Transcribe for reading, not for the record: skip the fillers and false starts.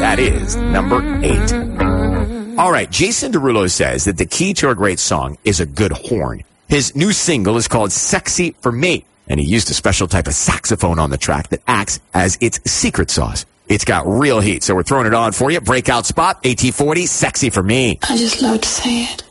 That is number 8. All right, Jason Derulo says that the key to a great song is a good horn. His new single is called Sexy for Me, and he used a special type of saxophone on the track that acts as its secret sauce. It's got real heat, so we're throwing it on for you. Breakout spot, AT40, Sexy for Me. I just love to say it.